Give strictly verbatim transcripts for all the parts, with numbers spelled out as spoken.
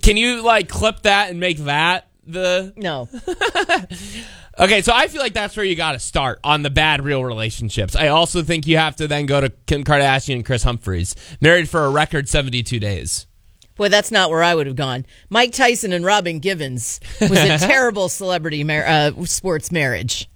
Can you, like, clip that and make that the... No. Okay, so I feel like that's where you got to start on the bad real relationships. I also think you have to then go to Kim Kardashian and Chris Humphries, married for a record seventy-two days. Boy, that's not where I would have gone. Mike Tyson and Robin Givens was a terrible celebrity mar- uh, sports marriage.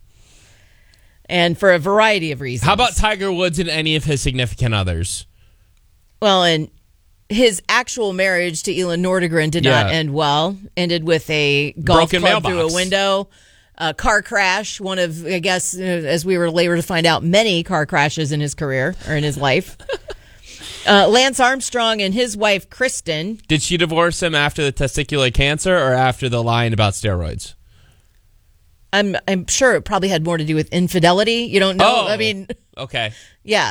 And for a variety of reasons. How about Tiger Woods and any of his significant others? Well, and his actual marriage to Elin Nordegren did Yeah. not end well. Ended with a golf Broken club mailbox. through a window. A car crash, one of, I guess, uh, as we were later to find out, many car crashes in his career or in his life. uh, Lance Armstrong and his wife, Kristen. Did she divorce him after the testicular cancer or after the lying about steroids? I'm I'm sure it probably had more to do with infidelity. You don't know. Oh, I mean, okay. yeah.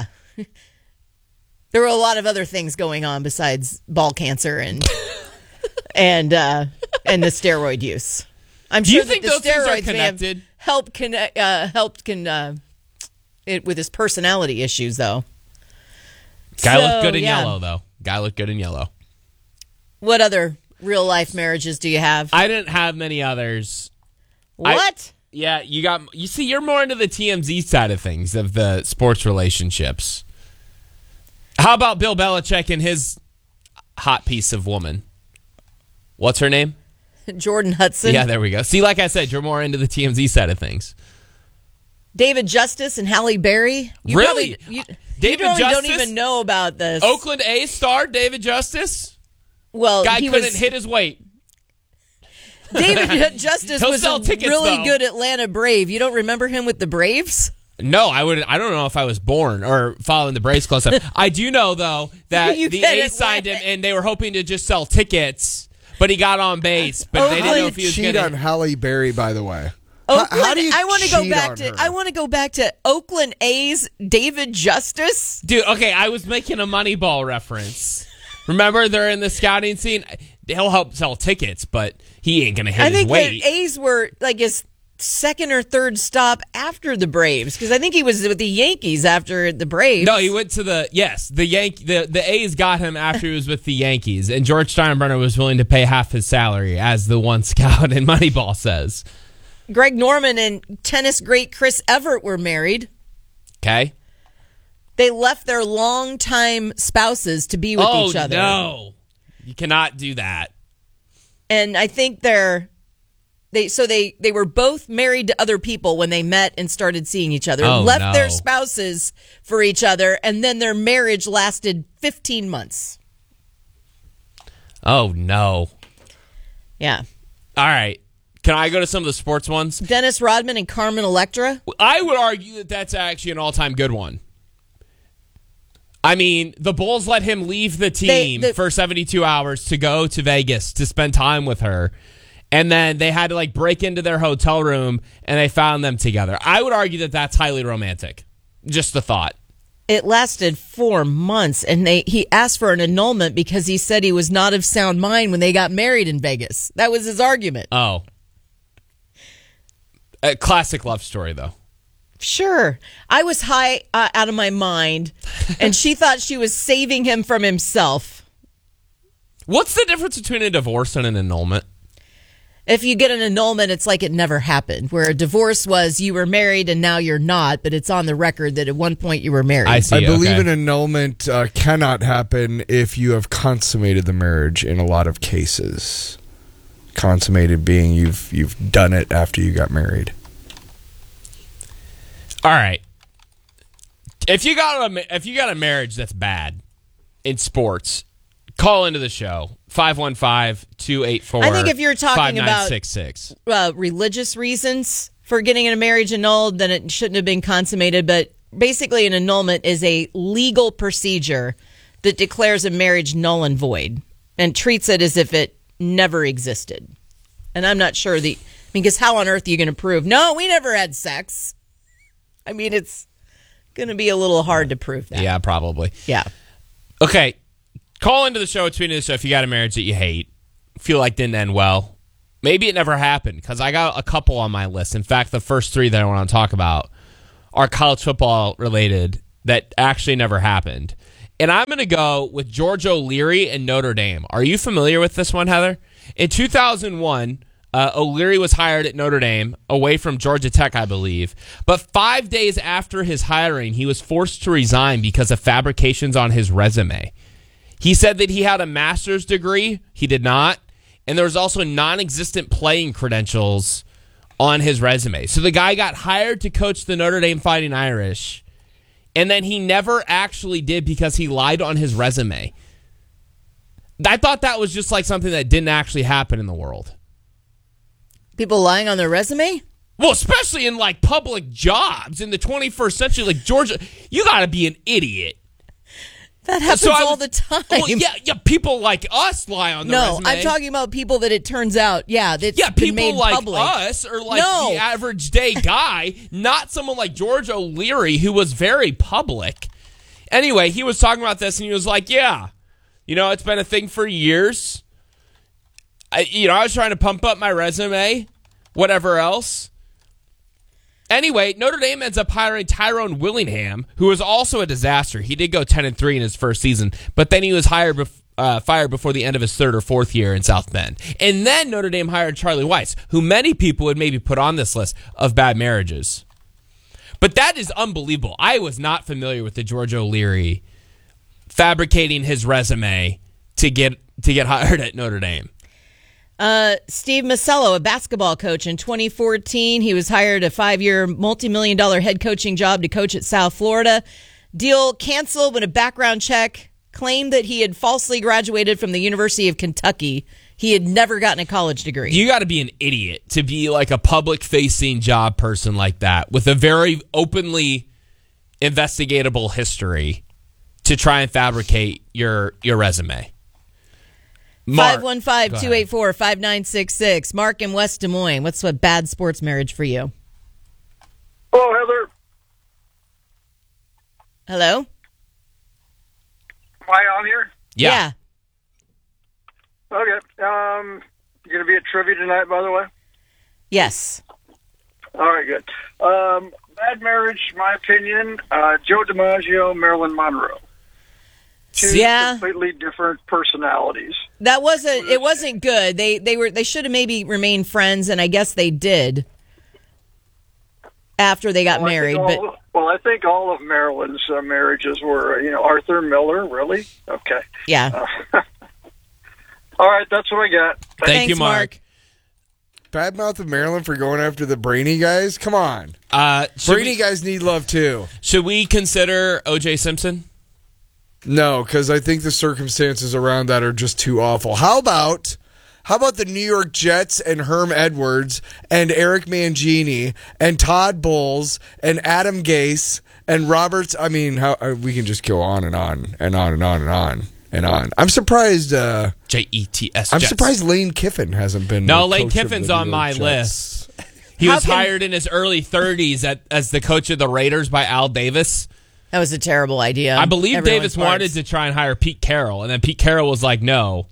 There were a lot of other things going on besides ball cancer and and uh, and the steroid use. I'm Do sure you think that those the things are steroids may have connected? helped connect, uh, helped con, uh, it with his personality issues, though. Guy So, looked good in yeah. yellow, though. Guy looked good in yellow. What other real life marriages do you have? I didn't have many others. What? I, yeah, you got. You see, you're more into the T M Z side of things, of the sports relationships. How about Bill Belichick and his hot piece of woman? What's her name? Jordan Hudson. Yeah, there we go. See, like I said, you're more into the T M Z side of things. David Justice and Halle Berry. You Really? Probably, you, David you probably don't Justice? even know about this. Oakland A's star David Justice. well, Guy he couldn't was, hit his weight. David Justice He'll was sell a tickets, really though. good Atlanta Brave. You don't remember him with the Braves? No, I would. I don't know if I was born or following the Braves close up. I do know though that You the get A's it, signed him, what? and they were hoping to just sell tickets, but he got on base. But Oh, they how didn't do know you if he was cheat going on Halle Berry, by the way. Oakland, how, how do you I want to go cheat back on to. her? I want to go back to Oakland A's David Justice. Dude, okay, I was making a Moneyball reference. Remember, they're in the scouting scene. He'll help sell tickets, but he ain't gonna hit I his think weight. the A's were like his second or third stop after the Braves because I think he was with the Yankees after the Braves. No, he went to the yes, the Yank the the A's got him after he was with the Yankees, and George Steinbrenner was willing to pay half his salary, as the one scout in Moneyball says. Greg Norman and tennis great Chris Evert were married. Okay. They left their longtime spouses to be with oh each other. no, you cannot do that. And I think they're they so they they were both married to other people when they met and started seeing each other. Oh, left no. their spouses for each other, and then their marriage lasted fifteen months. Oh no. Yeah. All right. Can I go to some of the sports ones? Dennis Rodman and Carmen Electra. I would argue that that's actually an all-time good one. I mean, the Bulls let him leave the team They- the- for seventy-two hours to go to Vegas to spend time with her. And then they had to like break into their hotel room and they found them together. I would argue that that's highly romantic. Just the thought. It lasted four months, and they he asked for an annulment because he said he was not of sound mind when they got married in Vegas. That was his argument. Oh. A classic love story, though. Sure. I was high uh, out of my mind, and she thought she was saving him from himself. What's the difference between a divorce and an annulment? If you get an annulment, it's like it never happened. Where a divorce was you were married and now you're not, but it's on the record that at one point you were married. I see. I believe okay. an annulment uh, cannot happen if you have consummated the marriage in a lot of cases. Consummated being you've you've done it after you got married. All right. If you got a if you got a marriage that's bad in sports, call into the show five one five, two eight four I think if you're talking five nine about- six six. uh, religious reasons for getting a marriage annulled, then it shouldn't have been consummated. But basically, an annulment is a legal procedure that declares a marriage null and void and treats it as if it never existed. And I'm not sure the, I mean, because how on earth are you going to prove, no, we never had sex? I mean, it's going to be a little hard to prove that. Yeah, probably. Yeah. Okay. Call into the show, tweet into the show if you got a marriage that you hate, feel like didn't end well. Maybe it never happened, because I got a couple on my list. In fact, the first three that I want to talk about are college football related that actually never happened. And I'm going to go with George O'Leary and Notre Dame. Are you familiar with this one, Heather? In two thousand one, uh, O'Leary was hired at Notre Dame, away from Georgia Tech, I believe. But five days after his hiring, he was forced to resign because of fabrications on his resume. He said that he had a master's degree. He did not. And there was also non-existent playing credentials on his resume. So the guy got hired to coach the Notre Dame Fighting Irish, and then he never actually did because he lied on his resume. I thought that was just like something that didn't actually happen in the world. People lying on their resume? Well, especially in like public jobs in the twenty-first century, like Georgia, you got to be an idiot. That happens So I was- all the time. Well, yeah, yeah, people like us lie on the no, resume. I'm talking about people that it turns out, yeah, that's Yeah, been people made like public. us or like No. the average day guy, not someone like George O'Leary who was very public. Anyway, he was talking about this and he was like, yeah, you know, it's been a thing for years. I, you know, I was trying to pump up my resume, whatever else. Anyway, Notre Dame ends up hiring Tyrone Willingham, who was also a disaster. He did go ten and three in his first season, but then he was hired bef- uh, fired before the end of his third or fourth year in South Bend. And then Notre Dame hired Charlie Weiss, who many people would maybe put on this list of bad marriages. But that is unbelievable. I was not familiar with the George O'Leary fabricating his resume to get to get hired at Notre Dame. Uh, Steve Masello, a basketball coach in twenty fourteen. He was hired a five-year, multi-million dollar head coaching job to coach at South Florida. Deal canceled when a background check claimed that he had falsely graduated from the University of Kentucky. He had never gotten a college degree. You got to be an idiot to be like a public-facing job person like that with a very openly investigatable history to try and fabricate your your resume. Mark, five one five, two eight four, five nine six six. Mark in West Des Moines. What's a bad sports marriage for you? Hello, Heather. Hello? Am I on here? Yeah. Okay. Um, you going to be at trivia tonight, by the way? Yes. All right, good. Um, bad marriage, my opinion, uh, Joe DiMaggio, Marilyn Monroe. Two Yeah. completely different personalities. That wasn't it wasn't good. They they were they should have maybe remained friends, and I guess they did after they got Well, I married. think all, But well, I think all of Marilyn's uh, marriages were, you know, Arthur Miller, really? Okay. yeah. Uh, all right, that's what I got. Thank Thanks, you, Mark. Mark. Bad mouth of Maryland for going after the Brainy guys? Come on. Uh, should, Brainy we, guys need love too. should we consider O J Simpson? No, because I think the circumstances around that are just too awful. How about how about the New York Jets and Herm Edwards and Eric Mangini and Todd Bowles and Adam Gase and Roberts? I mean, how uh, we can just go on and on and on and on and on and on. I'm surprised. Uh, J E T S. I'm Jets. surprised Lane Kiffin hasn't been. No, the Lane coach of Kiffin's the New on York my Jets. list. He How was can- hired in his early thirties at, as the coach of the Raiders by Al Davis. That was a terrible idea. I believe Everyone's Davis parts. wanted to try and hire Pete Carroll, and then Pete Carroll was like, no.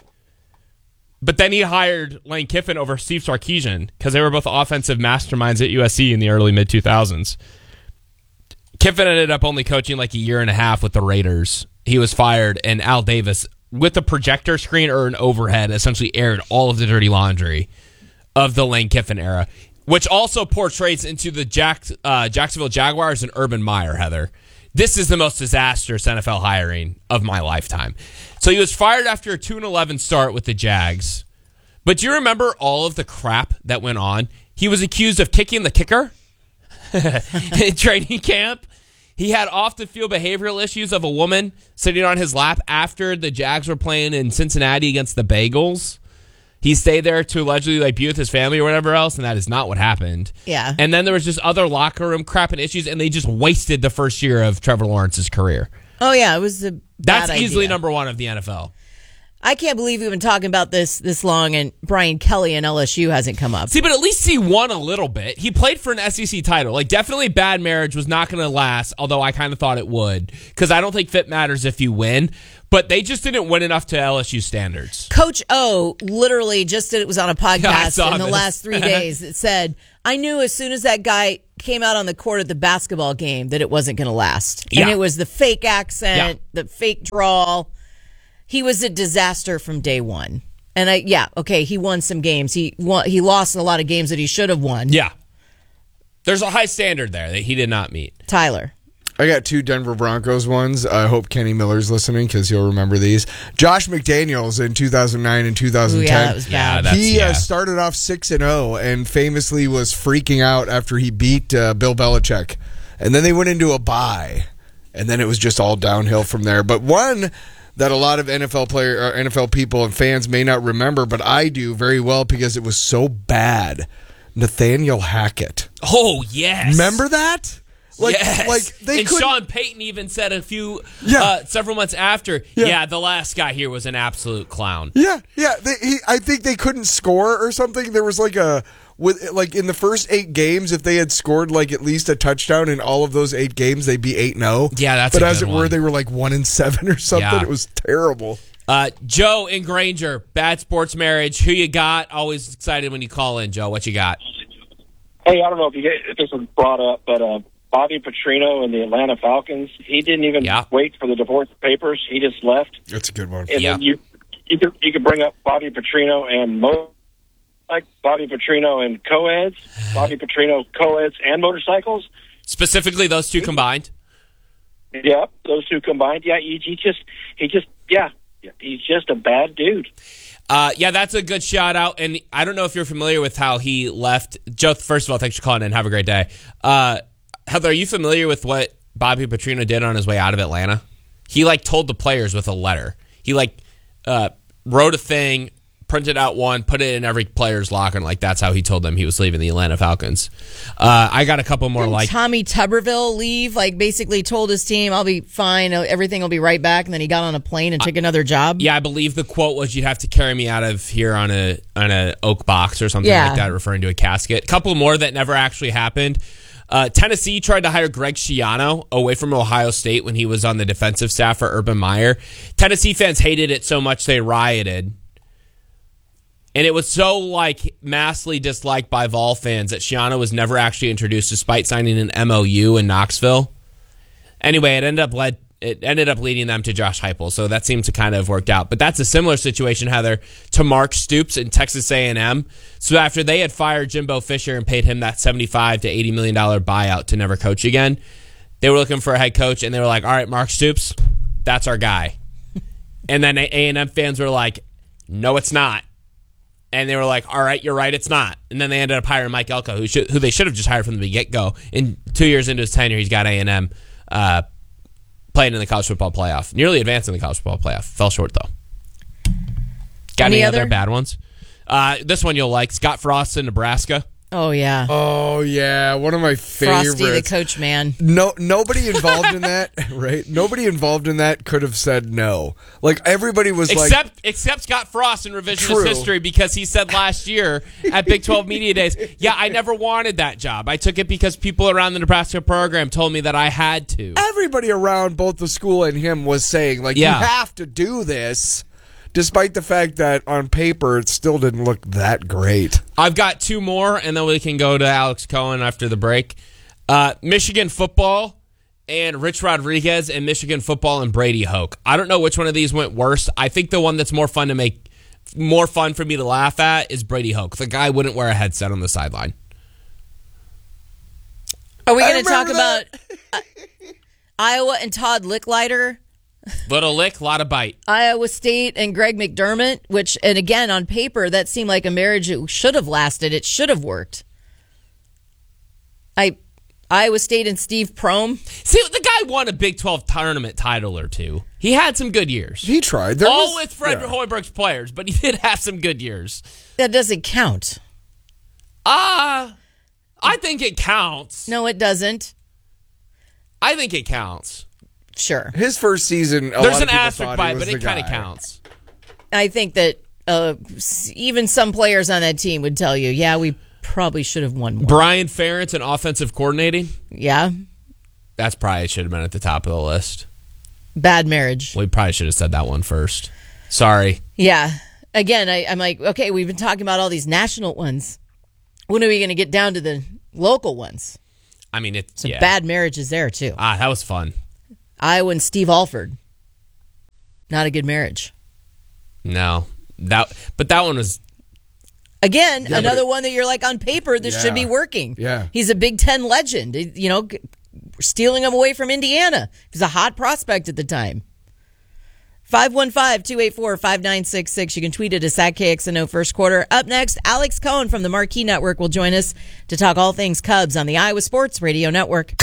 But then he hired Lane Kiffin over Steve Sarkisian because they were both offensive masterminds at U S C in the early mid two thousands. Kiffin ended up only coaching like a year and a half with the Raiders. He was fired, and Al Davis, with a projector screen or an overhead, essentially aired all of the dirty laundry of the Lane Kiffin era, which also portrays into the Jack, uh, Jacksonville Jaguars and Urban Meyer, Heather. This is the most disastrous N F L hiring of my lifetime. So he was fired after a two and eleven start with the Jags. But do you remember all of the crap that went on? He was accused of kicking the kicker in training camp. He had off-the-field behavioral issues of a woman sitting on his lap after the Jags were playing in Cincinnati against the Bagels. He stayed there to allegedly like be with his family or whatever else, and that is not what happened. Yeah. And then there was just other locker room crap and issues, and they just wasted the first year of Trevor Lawrence's career. Oh yeah, it was a That's bad easily idea. number one of the N F L. I can't believe we've been talking about this this long, and Brian Kelly and L S U hasn't come up. See, but at least he won a little bit. He played for an S E C title. Like, definitely bad marriage was not going to last, although I kind of thought it would, because I don't think fit matters if you win. But they just didn't win enough to L S U standards. Coach O literally just did, it was on a Yeah, I podcast saw in the this. last three days. It said, I knew as soon as that guy came out on the court at the basketball game that it wasn't going to last. Yeah. And it was the fake accent, Yeah. the fake drawl. He was a disaster from day one. And I, yeah, okay, he won some games. He won, he lost a lot of games that he should have won. Yeah. There's a high standard there that he did not meet. Tyler. I got two Denver Broncos ones. I hope Kenny Miller's listening because he'll remember these. Josh McDaniels in two thousand nine and two thousand ten. Ooh, yeah, that was Yeah, bad. that's- He yeah. uh, started off six and zero and famously was freaking out after he beat uh, Bill Belichick, and then they went into a bye, and then it was just all downhill from there. But one that a lot of N F L player, or N F L people and fans may not remember, but I do very well because it was so bad. Nathaniel Hackett. Oh, yes. Remember that? Like, yes. like they and couldn't. Sean Payton even said a few, Yeah. uh, several months after, Yeah. yeah. the last guy here was an absolute clown. Yeah, yeah. They, he, I think they couldn't score or something. There was like a with like in the first eight games, if they had scored like at least a touchdown in all of those eight games, they'd be eight and zero. Yeah, that's But a as good it were, one. they were like one and seven or something. Yeah. It was terrible. Uh, Joe in Granger, bad sports marriage. Who you got? Always excited when you call in, Joe. What you got? Hey, I don't know if, you get, if this was brought up, but uh, Bobby Petrino and the Atlanta Falcons, he didn't even Yeah. wait for the divorce papers. He just left. That's a good one. And Yeah. then you you could, you could bring up Bobby Petrino and Mo, like Bobby Petrino and co-eds, Bobby Petrino co-eds and motorcycles. Specifically, those two combined. Yep, those two combined. Yeah, he, he just, he just, yeah, he's just a bad dude. Uh, yeah, that's a good shout out. And I don't know if you're familiar with how he left. Joe, first of all, thanks for calling in. Have a great day. Uh, Heather, are you familiar with what Bobby Petrino did on his way out of Atlanta? He like told the players with a letter. He like uh, wrote a thing, printed out one, put it in every player's locker, and like that's how he told them he was leaving the Atlanta Falcons. Uh, I got a couple more Didn't like Tommy Tuberville leave, like basically told his team, I'll be fine, everything will be right back, and then he got on a plane and took another job? yeah, I believe the quote was you'd have to carry me out of here on a on a oak box or something Yeah. like that, referring to a casket. A couple more that never actually happened. Uh, Tennessee tried to hire Greg Schiano away from Ohio State when he was on the defensive staff for Urban Meyer. Tennessee fans hated it so much they rioted. And it was so like massively disliked by Vol fans that Schiano was never actually introduced despite signing an M O U in Knoxville. Anyway, it ended up led it ended up leading them to Josh Heupel, so that seemed to kind of have worked out. But that's a similar situation, Heather, to Mark Stoops in Texas A and M. So after they had fired Jimbo Fisher and paid him that seventy-five to eighty million dollars buyout to never coach again, they were looking for a head coach, and they were like, all right, Mark Stoops, that's our guy. And then A and M fans were like, no, it's not. And they were like, all right, you're right, it's not. And then they ended up hiring Mike Elko, who should, who they should have just hired from the get-go. And two years into his tenure, he's got A and M uh, playing in the college football playoff. Nearly advanced in the college football playoff. Fell short, though. Got any, Any other other? bad ones? Uh, this one you'll like. Scott Frost in Nebraska. Oh, yeah. Oh yeah, one of my favorites. Frosty, the coach man. No, nobody involved in that, right? Nobody involved in that could have said no. Like everybody was Except like, except Scott Frost in revisionist True. history because he said last year at Big twelve Media Days, yeah, I never wanted that job. I took it because people around the Nebraska program told me that I had to. everybody around both the school and him was saying, like, Yeah. you have to do this, despite the fact that on paper it still didn't look that great. I've got two more, and then we can go to Alex Cohen after the break. Uh, Michigan football and Rich Rodriguez, and Michigan football and Brady Hoke. I don't know which one of these went worse. I think the one that's more fun to make, more fun for me to laugh at is Brady Hoke. The guy wouldn't wear a headset on the sideline. Are we I going to talk remember about uh, Iowa and Todd Licklider? Little lick, lot of bite. Iowa State and Greg McDermott, which, and again, on paper, that seemed like a marriage that should have lasted. It should have worked. I, Iowa State and Steve Prohm. See, the guy won a Big twelve tournament title or two. He had some good years. He tried. There All was- with Fred yeah. Hoiberg's players, but he did have some good years. That doesn't count. Ah, uh, I think it counts. No, it doesn't. I think it counts. Sure. His first season, a There's lot an of people asterisk thought by he it, was but the it kind of guy. counts. I think that uh, s- even some players on that team would tell you, yeah, we probably should have won more. Brian Ferentz and offensive coordinating. Yeah. That's probably should have been at the top of the list. Bad marriage. We probably should have said that one first. Sorry. Yeah. Again, I, I'm like, okay, we've been talking about all these national ones. When are we going to get down to the local ones? I mean, it's Some yeah. bad marriages there, too. Ah, that was fun. Iowa and Steve Alford. Not a good marriage. No. that, But that one was... Again, Yeah, another it, one that you're like, on paper, this yeah. should be working. Yeah. He's a Big Ten legend. You know, stealing him away from Indiana. He was a hot prospect at the time. five one five, two eight four, five nine six six. You can tweet it at K X N O first quarter. Up next, Alex Cohen from the Marquee Network will join us to talk all things Cubs on the Iowa Sports Radio Network.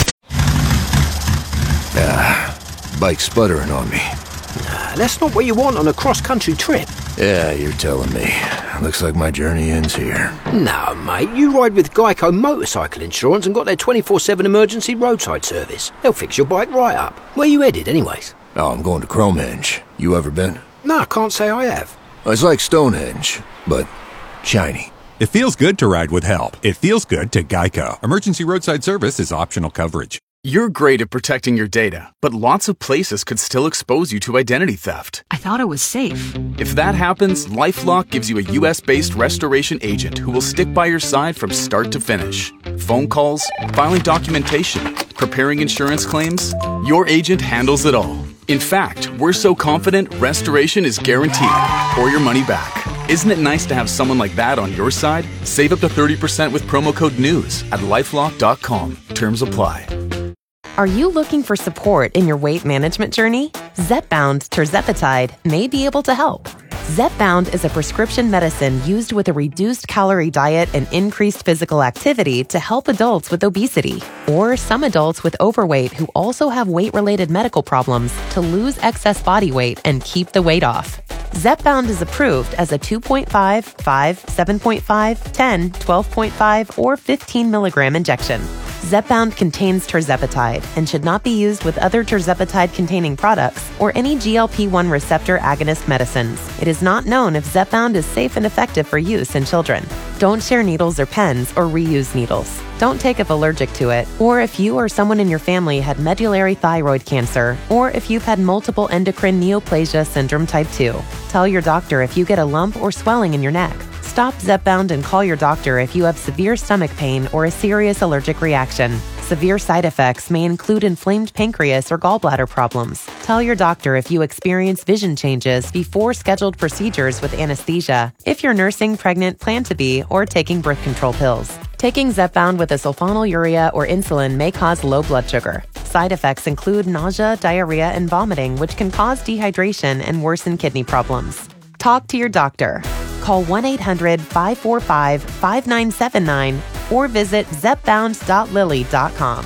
Ah, bike's sputtering on me. Nah, that's not what you want on a cross-country trip. Yeah, you're telling me. Looks like my journey ends here. No, mate, you ride with Geico Motorcycle Insurance and got their twenty-four seven emergency roadside service. They'll fix your bike right up. Where you headed, anyways? Oh, I'm going to Cromehenge. You ever been? No, I can't say I have. It's like Stonehenge, but shiny. It feels good to ride with help. It feels good to Geico. Emergency roadside service is optional coverage. You're great at protecting your data, but lots of places could still expose you to identity theft. I thought it was safe. If that happens, LifeLock gives you a U S-based restoration agent who will stick by your side from start to finish. Phone calls, filing documentation, preparing insurance claims, your agent handles it all. In fact, we're so confident restoration is guaranteed or your money back. Isn't it nice to have someone like that on your side? Save up to thirty percent with promo code NEWS at lifelock dot com. Terms apply. Are you looking for support in your weight management journey? Zepbound tirzepatide may be able to help. Zepbound is a prescription medicine used with a reduced calorie diet and increased physical activity to help adults with obesity, or some adults with overweight who also have weight-related medical problems to lose excess body weight and keep the weight off. Zepbound is approved as a two point five, five, seven point five, ten, twelve point five, or fifteen milligram injection. Zepbound contains tirzepatide and should not be used with other tirzepatide-containing products or any G L P one receptor agonist medicines. It is not known if Zepbound is safe and effective for use in children. Don't share needles or pens or reuse needles. Don't take if allergic to it, or if you or someone in your family had medullary thyroid cancer, or if you've had multiple endocrine neoplasia syndrome type two. Tell your doctor if you get a lump or swelling in your neck. Stop Zepbound and call your doctor if you have severe stomach pain or a serious allergic reaction. Severe side effects may include inflamed pancreas or gallbladder problems. Tell your doctor if you experience vision changes before scheduled procedures with anesthesia, if you're nursing, pregnant, plan to be, or taking birth control pills. Taking Zepbound with a sulfonylurea or insulin may cause low blood sugar. Side effects include nausea, diarrhea, and vomiting, which can cause dehydration and worsen kidney problems. Talk to your doctor. Call one eight hundred, five four five, five nine seven nine or visit zepbound dot lilly dot com.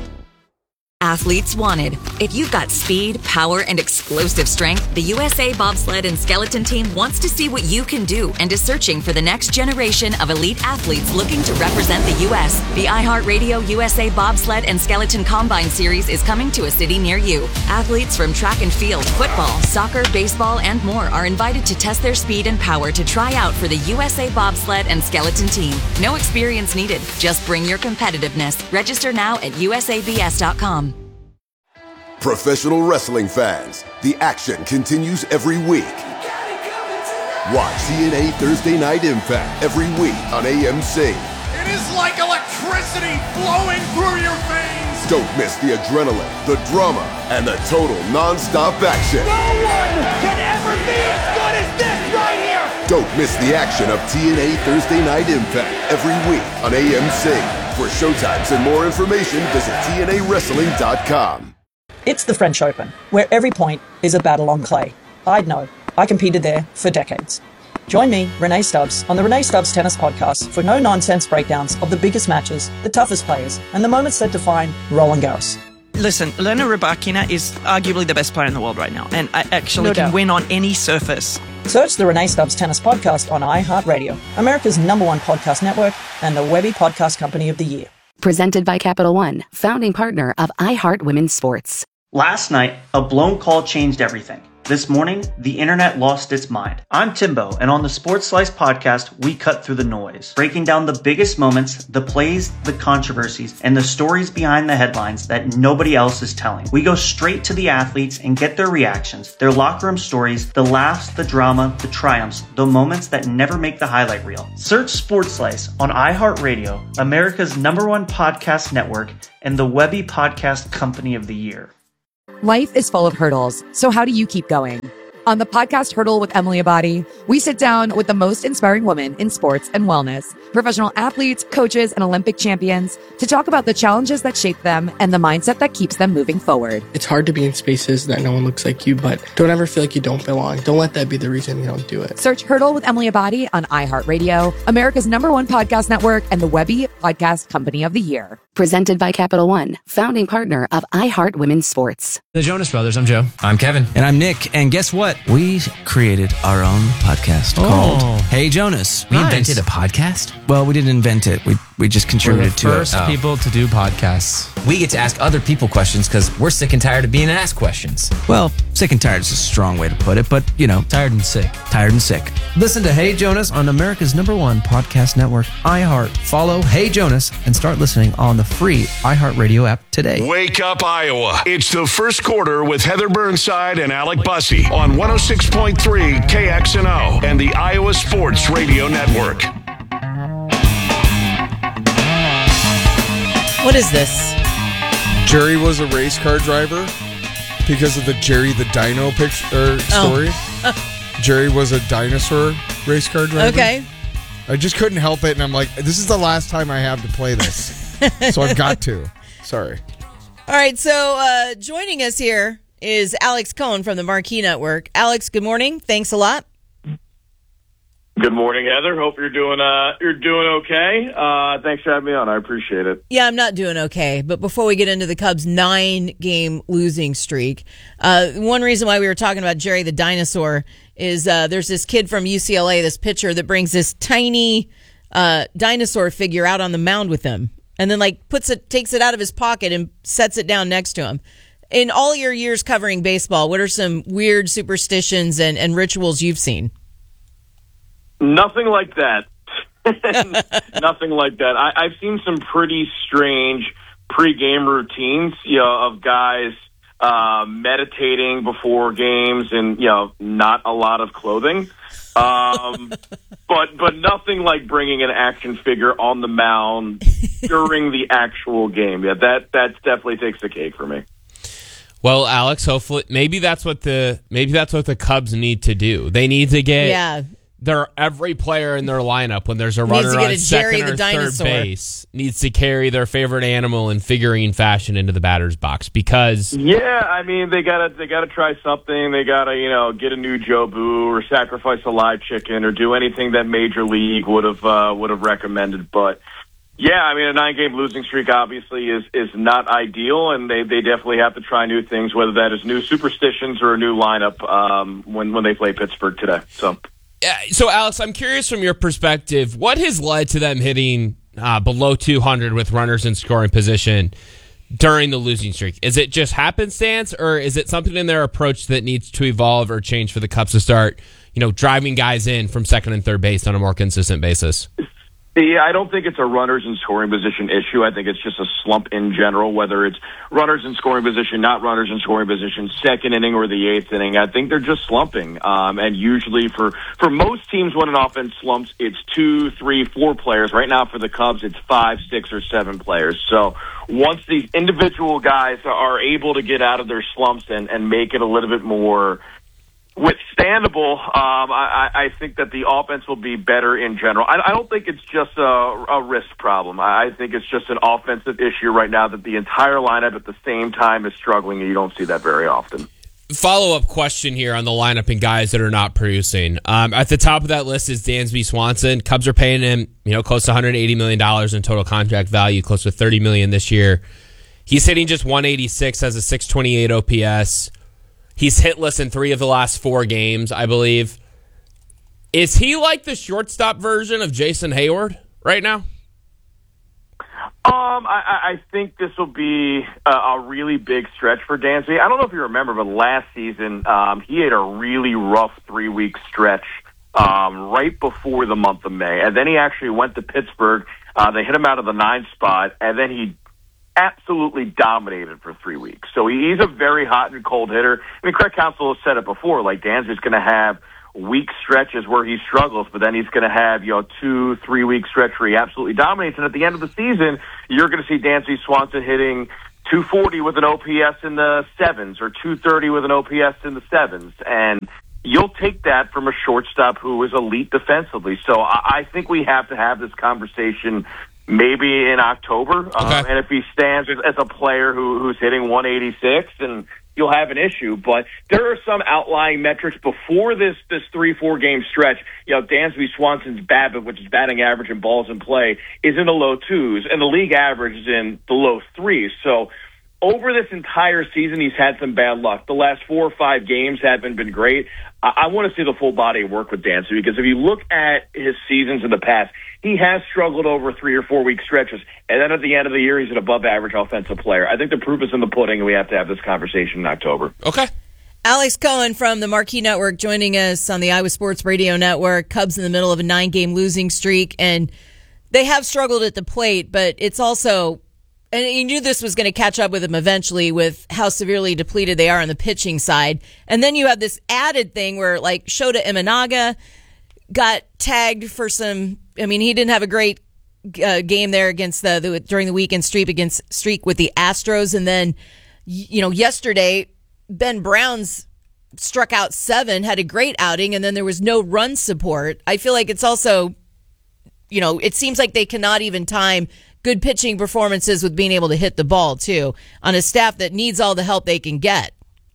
Athletes wanted. If you've got speed, power, and explosive strength, the U S A Bobsled and Skeleton Team wants to see what you can do and is searching for the next generation of elite athletes looking to represent the U S. The iHeartRadio U S A Bobsled and Skeleton Combine Series is coming to a city near you. Athletes from track and field, football, soccer, baseball, and more are invited to test their speed and power to try out for the U S A Bobsled and Skeleton Team. No experience needed. Just bring your competitiveness. Register now at U S A B S dot com. Professional wrestling fans, the action continues every week. Watch T N A Thursday Night Impact every week on A M C. It is like electricity flowing through your veins. Don't miss the adrenaline, the drama, and the total non-stop action. No one can ever be as good as this right here. Don't miss the action of T N A Thursday Night Impact every week on A M C. For showtimes and more information, visit T N A wrestling dot com. It's the French Open, where every point is a battle on clay. I'd know. I competed there for decades. Join me, Renee Stubbs, on the Renee Stubbs Tennis Podcast for no-nonsense breakdowns of the biggest matches, the toughest players, and the moments that define Roland Garros. Listen, Elena Rybakina is arguably the best player in the world right now, and I actually No can doubt. win on any surface. Search the Renee Stubbs Tennis Podcast on iHeartRadio, America's number one podcast network, and the Webby Podcast Company of the Year. Presented by Capital One, founding partner of iHeart Women's Sports. Last night, a blown call changed everything. This morning, the internet lost its mind. I'm Timbo, and on the Sports Slice podcast, we cut through the noise, breaking down the biggest moments, the plays, the controversies, and the stories behind the headlines that nobody else is telling. We go straight to the athletes and get their reactions, their locker room stories, the laughs, the drama, the triumphs, the moments that never make the highlight reel. Search Sports Slice on iHeartRadio, America's number one podcast network, and the Webby Podcast Company of the Year. Life is full of hurdles, so how do you keep going? On the podcast Hurdle with Emily Abadi, we sit down with the most inspiring women in sports and wellness, professional athletes, coaches, and Olympic champions to talk about the challenges that shape them and the mindset that keeps them moving forward. It's hard to be in spaces that no one looks like you, but don't ever feel like you don't belong. Don't let that be the reason you don't do it. Search Hurdle with Emily Abadi on iHeartRadio, America's number one podcast network, and the Webby Podcast Company of the Year. Presented by Capital One, founding partner of iHeart Women's Sports. The Jonas Brothers, I'm Joe. I'm Kevin. And I'm Nick. And guess what? We created our own podcast oh. called Hey Jonas. We nice. invented a podcast? Well, we didn't invent it. We we just contributed to it. We're the first oh. people to do podcasts. We get to ask other people questions because we're sick and tired of being asked questions. Well, sick and tired is a strong way to put it, but, you know. Tired and sick. Tired and sick. Listen to Hey Jonas on America's number one podcast network, iHeart. Follow Hey Jonas and start listening on the free iHeartRadio app today. Wake up, Iowa. It's the first quarter with Heather Burnside and Alec Bussey on one oh six point three K X N O and the Iowa Sports Radio Network. What is this? Jerry was a race car driver because of the Jerry the Dino picture story. Oh. Jerry was a dinosaur race car driver. Okay. I just couldn't help it, and I'm like, this is the last time I have to play this. So I've got to. Sorry. All right, so uh, joining us here is Alex Cohn from the Marquee Network. Alex, good morning. Thanks a lot. Good morning, Heather. Hope you're doing uh you're doing okay. Uh, thanks for having me on. I appreciate it. Yeah, I'm not doing okay. But before we get into the Cubs' nine-game losing streak, uh, one reason why we were talking about Jerry the Dinosaur is uh, there's this kid from U C L A, this pitcher, that brings this tiny uh, dinosaur figure out on the mound with him, and then like puts it, takes it out of his pocket and sets it down next to him. In all your years covering baseball, what are some weird superstitions and, and rituals you've seen? Nothing like that. Nothing like that. I, I've seen some pretty strange pre-game routines, you know, of guys uh, meditating before games and, you know, not a lot of clothing. Um, but but nothing like bringing an action figure on the mound during the actual game. Yeah, that that definitely takes the cake for me. Well, Alex, hopefully, maybe that's what the maybe that's what the Cubs need to do. They need to get yeah. their every player in their lineup when there's a runner on second or third base needs to carry their favorite animal in figurine fashion into the batter's box because yeah, I mean they gotta they gotta try something. They gotta you know get a new Jobu or sacrifice a live chicken or do anything that Major League would have uh, would have recommended, but. Yeah, I mean, a nine-game losing streak obviously is, is not ideal, and they, they definitely have to try new things, whether that is new superstitions or a new lineup um, when, when they play Pittsburgh today. So, yeah, so, Alex, I'm curious from your perspective, what has led to them hitting uh, below two hundred with runners in scoring position during the losing streak? Is it just happenstance, or is it something in their approach that needs to evolve or change for the Cubs to start, you know, driving guys in from second and third base on a more consistent basis? Yeah, I don't think it's a runners in scoring position issue. I think it's just a slump in general, whether it's runners in scoring position, not runners in scoring position, second inning or the eighth inning. I think they're just slumping. Um, and usually for, for most teams when an offense slumps, it's two, three, four players. Right now for the Cubs, it's five, six, or seven players. So once these individual guys are able to get out of their slumps and, and make it a little bit more withstandable, um, I, I think that the offense will be better in general. I, I don't think it's just a, a wrist problem. I think it's just an offensive issue right now that the entire lineup at the same time is struggling, and you don't see that very often. Follow-up question here on the lineup and guys that are not producing. Um, at the top of that list is Dansby Swanson. Cubs are paying him, you know, close to one hundred eighty million dollars in total contract value, close to thirty million dollars this year. He's hitting just one eighty-six, has a six twenty-eight O P S. He's hitless in three of the last four games, I believe. Is he like the shortstop version of Jason Hayward right now? Um, I, I think this will be a, a really big stretch for Dansby. I don't know if you remember, but last season um, he had a really rough three-week stretch um, right before the month of May. And then he actually went to Pittsburgh. Uh, they hit him out of the ninth spot, and then he absolutely dominated for three weeks. So he, he's a very hot and cold hitter. I mean, Craig Counsell has said it before, like Dansby's going to have weak stretches where he struggles, but then he's going to have, you know, two, three week stretch where he absolutely dominates. And at the end of the season, you're going to see Dansby Swanson hitting two forty with an O P S in the sevens or two thirty with an O P S in the sevens. And you'll take that from a shortstop who is elite defensively. So I, I think we have to have this conversation maybe in October. Okay. Um, and if he stands as, as a player who, who's hitting one eighty-six, and you'll have an issue. But there are some outlying metrics before this this three, four game stretch. You know, Dansby Swanson's BABIP, which is batting average and balls in play, is in the low twos, and the league average is in the low threes. So over this entire season, he's had some bad luck. The last four or five games haven't been great. I, I want to see the full body of work with Dansby, because if you look at his seasons in the past, he has struggled over three or four week stretches, and then at the end of the year, he's an above-average offensive player. I think the proof is in the pudding, and we have to have this conversation in October. Okay. Alex Cohen from the Marquee Network joining us on the Iowa Sports Radio Network. Cubs in the middle of a nine-game losing streak, and they have struggled at the plate, but it's also, and you knew this was going to catch up with them eventually with how severely depleted they are on the pitching side. And then you have this added thing where, like, Shota Imanaga got tagged for some, I mean, he didn't have a great uh, game there against the, the during the weekend streak against streak with the Astros. And then, you know, yesterday, Ben Brown's struck out seven, had a great outing, and then there was no run support. I feel like it's also, you know, it seems like they cannot even time good pitching performances with being able to hit the ball, too, on a staff that needs all the help they can get.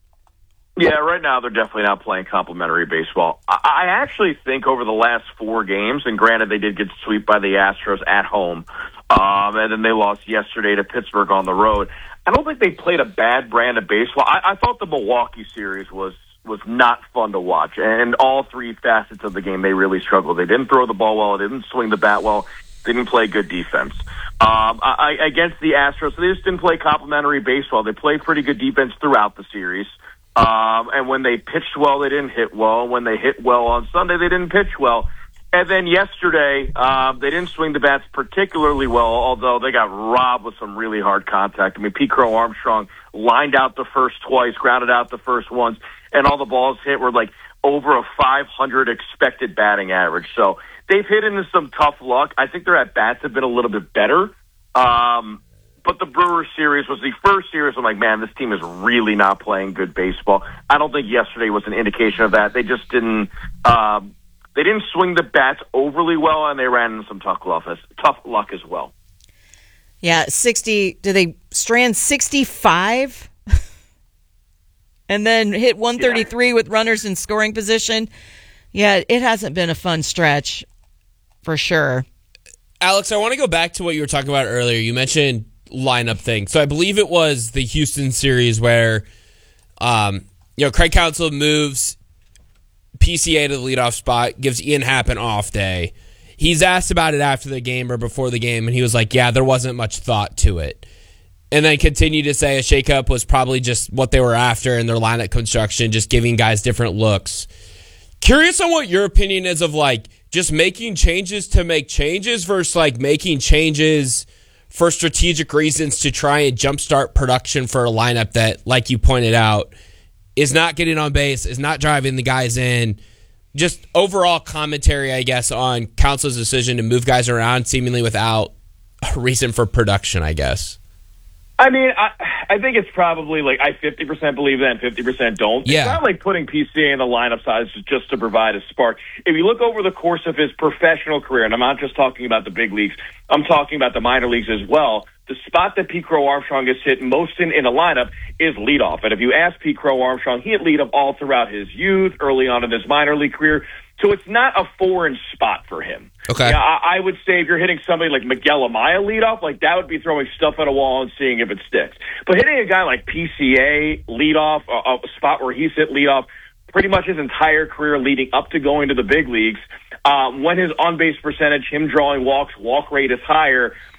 Yeah, right now they're definitely not playing complimentary baseball. I actually think over the last four games, and granted they did get swept by the Astros at home, um, and then they lost yesterday to Pittsburgh on the road, I don't think they played a bad brand of baseball. I, I thought the Milwaukee series was was not fun to watch, and all three facets of the game they really struggled. They didn't throw the ball well, they didn't swing the bat well, they didn't play good defense. Um, I, against the Astros, they just didn't play complimentary baseball. They played pretty good defense throughout the series. Um, and when they pitched well, they didn't hit well. When they hit well on Sunday, they didn't pitch well. And then yesterday, um, they didn't swing the bats particularly well, although they got robbed with some really hard contact. I mean, Pete Crow Armstrong lined out the first twice, grounded out the first once, and all the balls hit were like over a five hundred expected batting average. So they've hit into some tough luck. I think their at-bats have been a little bit better. Um, But the Brewers series was the first series. I'm like, man, this team is really not playing good baseball. I don't think yesterday was an indication of that. They just didn't. Um, they didn't swing the bats overly well, and they ran into some tough luck as, tough luck as well. Yeah, sixty. Did they strand sixty-five? And then hit one thirty-three yeah. with runners in scoring position. Yeah, it hasn't been a fun stretch for sure. Alex, I want to go back to what you were talking about earlier. You mentioned lineup thing. So I believe it was the Houston series where, um, you know, Craig Counsell moves P C A to the leadoff spot, gives Ian Happ an off day. He's asked about it after the game or before the game, and he was like, yeah, there wasn't much thought to it. And then continued to say a shakeup was probably just what they were after in their lineup construction, just giving guys different looks. Curious on what your opinion is of, like, just making changes to make changes versus, like, making changes for strategic reasons to try and jumpstart production for a lineup that, like you pointed out, is not getting on base, is not driving the guys in. Just overall commentary, I guess, on Counsell's decision to move guys around seemingly without a reason for production, I guess. I mean, I, I think it's probably like I fifty percent believe that and fifty percent don't. Yeah. It's not like putting P C A in the lineup size just to provide a spark. If you look over the course of his professional career, and I'm not just talking about the big leagues, I'm talking about the minor leagues as well, the spot that Pete Crow Armstrong gets hit most in, in a lineup is leadoff. And if you ask Pete Crow Armstrong, he had leadoff all throughout his youth, early on in his minor league career. So it's not a foreign spot for him. Okay. Yeah, I, I would say if you're hitting somebody like Miguel Amaya leadoff, like that would be throwing stuff at a wall and seeing if it sticks. But hitting a guy like P C A leadoff, a, a spot where he's hit leadoff pretty much his entire career leading up to going to the big leagues, um, when his on-base percentage, him drawing walks, walk rate is higher,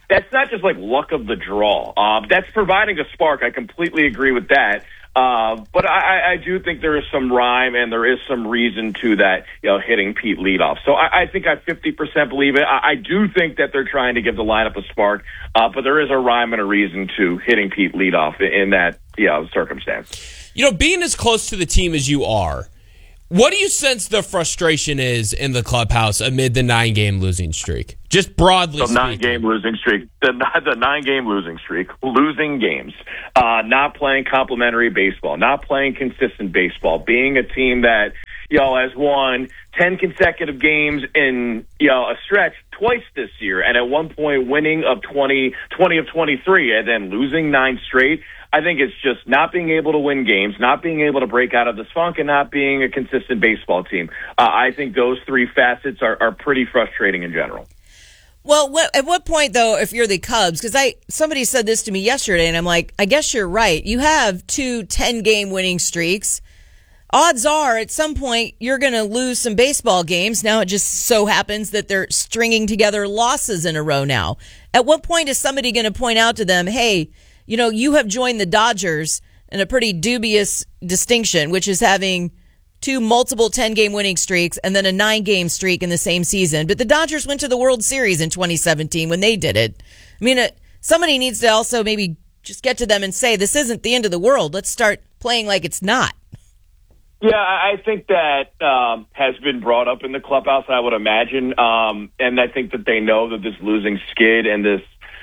that's not just like luck of the draw. Uh, that's providing a spark. I completely agree with that. Uh, but I, I do think there is some rhyme and there is some reason to that, you know, hitting Pete leadoff. So I, I think I fifty percent believe it. I, I do think that they're trying to give the lineup a spark, uh, but there is a rhyme and a reason to hitting Pete leadoff in, in that, you know, circumstance. You know, being as close to the team as you are, what do you sense the frustration is in the clubhouse amid the nine-game losing streak? Just broadly the speaking. nine-game losing streak, the, the nine-game losing streak, losing games, uh, not playing complimentary baseball, not playing consistent baseball, being a team that, you know, has won ten consecutive games in, you know, a stretch twice this year, and at one point winning of twenty, twenty of twenty-three, and then losing nine straight. I think it's just not being able to win games, not being able to break out of this funk, and not being a consistent baseball team. Uh, I think those three facets are, are pretty frustrating in general. Well, what, at what point, though, if you're the Cubs, because I somebody said this to me yesterday, and I'm like, I guess you're right. You have two ten-game winning streaks. Odds are, at some point, you're going to lose some baseball games. Now, it just so happens that they're stringing together losses in a row now. At what point is somebody going to point out to them, hey, you know, you have joined the Dodgers in a pretty dubious distinction, which is having two multiple ten-game winning streaks and then a nine-game streak in the same season. But the Dodgers went to the World Series in twenty seventeen when they did it. I mean, uh, somebody needs to also maybe just get to them and say, this isn't the end of the world. Let's start playing like it's not. Yeah, I think that um, has been brought up in the clubhouse, I would imagine. Um, and I think that they know that this losing skid and this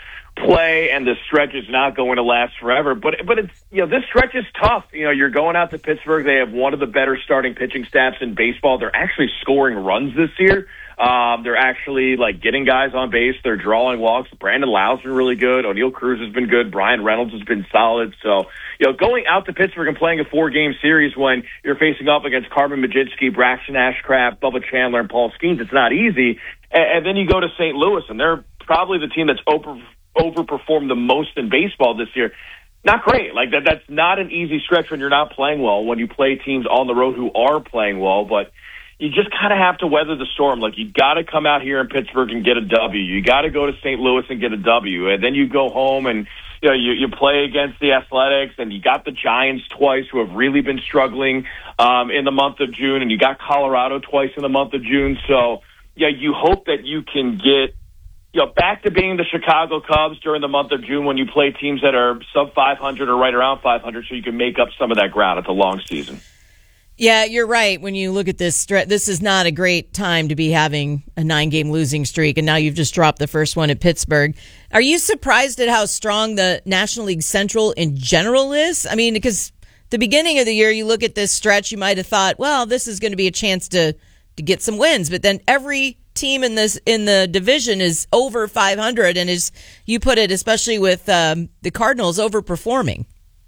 play and the stretch is not going to last forever, but but it's, you know, this stretch is tough. You know, you're going out to Pittsburgh. They have one of the better starting pitching staffs in baseball. They're actually scoring runs this year. Um, they're actually like getting guys on base. They're drawing walks. Brandon Lau's been really good. O'Neal Cruz has been good. Brian Reynolds has been solid. So, you know, going out to Pittsburgh and playing a four-game series when you're facing up against Carmen Majinski, Braxton Ashcraft, Bubba Chandler, and Paul Skeens, it's not easy. And, and then you go to Saint Louis, and they're probably the team that's over. overperformed the most in baseball this year. Not great. Like that, that's not an easy stretch when you're not playing well, when you play teams on the road who are playing well, but you just kind of have to weather the storm. Like, you got to come out here in Pittsburgh and get a W. You got to go to Saint Louis and get a W. And then you go home and, you know, you, you play against the Athletics, and you got the Giants twice, who have really been struggling um, in the month of June, and you got Colorado twice in the month of June. So, yeah, you hope that you can get, you know, back to being the Chicago Cubs during the month of June when you play teams that are sub five hundred or right around five hundred, so you can make up some of that ground. It's a long season. Yeah, you're right. When you look at this stretch, this is not a great time to be having a nine-game losing streak, and now you've just dropped the first one at Pittsburgh. Are you surprised at how strong the National League Central in general is? I mean, because the beginning of the year, you look at this stretch, you might have thought, well, this is going to be a chance to to get some wins, but then every team in this in the division is over five hundred, and as you put it, especially with um, the Cardinals overperforming.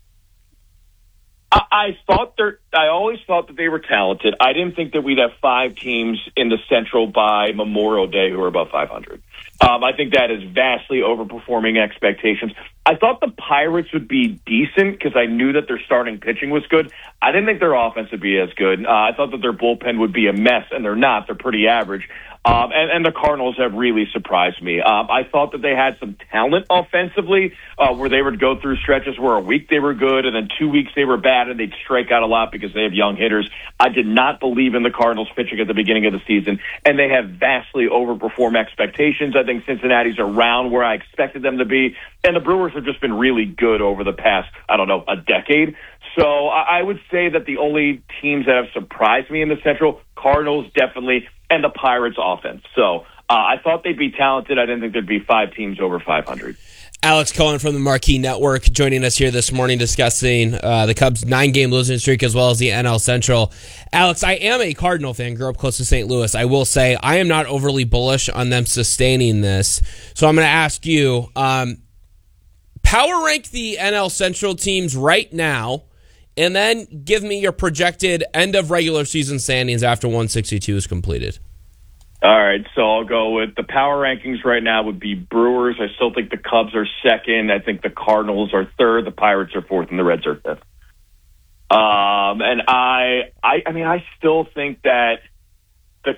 I, I thought they're. I always thought that they were talented. I didn't think that we'd have five teams in the Central by Memorial Day who are above five hundred. Um, I think that is vastly overperforming expectations. I thought the Pirates would be decent because I knew that their starting pitching was good. I didn't think their offense would be as good. Uh, I thought that their bullpen would be a mess, and they're not. They're pretty average. Um, and, and the Cardinals have really surprised me. Um, I thought that they had some talent offensively, uh, where they would go through stretches where a week they were good and then two weeks they were bad, and they'd strike out a lot because they have young hitters. I did not believe in the Cardinals pitching at the beginning of the season, and they have vastly overperformed expectations. I think Cincinnati's around where I expected them to be, and the Brewers have just been really good over the past, I don't know, a decade. So I would say that the only teams that have surprised me in the Central, Cardinals definitely, and the Pirates offense. So uh, I thought they'd be talented. I didn't think there'd be five teams over five hundred. Alex Cohen from the Marquee Network joining us here this morning discussing uh, the Cubs' nine-game losing streak as well as the N L Central. Alex, I am a Cardinal fan, grew up close to Saint Louis. I will say I am not overly bullish on them sustaining this. So I'm going to ask you, um, power rank the N L Central teams right now, and then give me your projected end of regular season standings after one sixty-two is completed. All right, so I'll go with the power rankings right now would be Brewers. I still think the Cubs are second. I think the Cardinals are third. The Pirates are fourth, and the Reds are fifth. Um, and I, I, I mean, I still think that the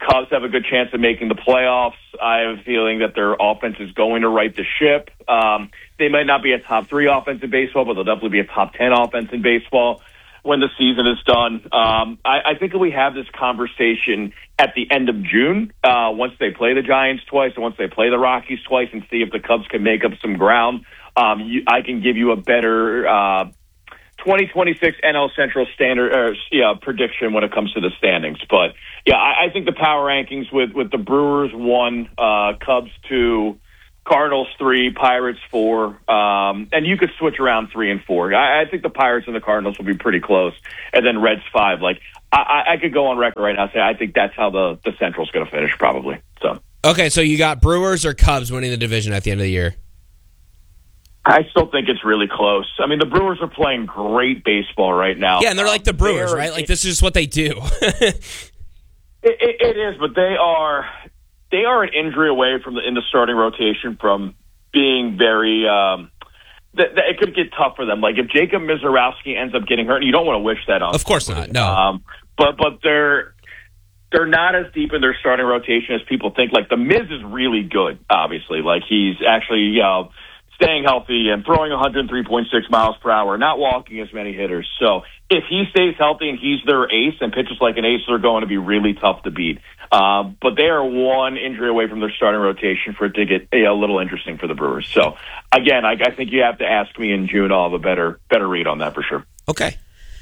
Cubs have a good chance of making the playoffs. I have a feeling that their offense is going to right the ship. Um, they might not be a top three offense in baseball, but they'll definitely be a top ten offense in baseball when the season is done. Um, I, I think that we have this conversation at the end of June, uh, once they play the Giants twice and once they play the Rockies twice and see if the Cubs can make up some ground. Um, you, I can give you a better uh, twenty twenty-six N L Central standard or, yeah, prediction when it comes to the standings. But, yeah, I, I think the power rankings with, with the Brewers one, uh, Cubs two, Cardinals three, Pirates four, um, and you could switch around three and four. I, I think the Pirates and the Cardinals will be pretty close, and then Reds five. Like I, I could go on record right now and say I think that's how the the Central's going to finish probably. So okay, so you got Brewers or Cubs winning the division at the end of the year? I still think it's really close. I mean, the Brewers are playing great baseball right now. Yeah, and they're like the Brewers, right? Like this is just what they do. it, it, it is, but they are. They are an injury away from the in the starting rotation from being very. Um, th- th- it could get tough for them. Like if Jacob Mizorowski ends up getting hurt, you don't want to wish that on. Of course not. No. Um, but but they're they're not as deep in their starting rotation as people think. Like the Miz is really good. Obviously, like he's actually you know, staying healthy and throwing one hundred three point six miles per hour, not walking as many hitters. So if he stays healthy and he's their ace and pitches like an ace, they're going to be really tough to beat. Uh, but they are one injury away from their starting rotation for it to get a, a little interesting for the Brewers. So, again, I, I think you have to ask me in June. I'll have a better better read on that for sure. Okay.